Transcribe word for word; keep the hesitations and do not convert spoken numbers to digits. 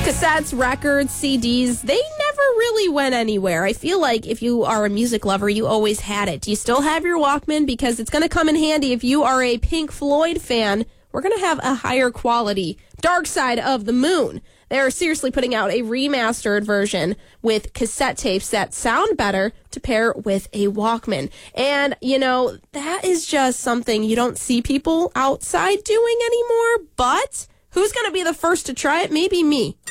Cassettes, records, C Ds, they never really went anywhere. I feel like if you are a music lover, you always had it. Do you still have your Walkman? Because it's going to come in handy if you are a Pink Floyd fan. We're going to have a higher quality Dark Side of the Moon. They're seriously putting out a remastered version with cassette tapes that sound better to pair with a Walkman. And, you know, that is just something you don't see people outside doing anymore. But who's going to be the first to try it? Maybe me.